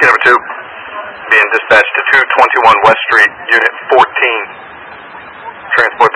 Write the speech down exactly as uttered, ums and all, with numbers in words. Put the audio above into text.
Rescue number two, being dispatched to two twenty-one West Street, Unit fourteen. Transport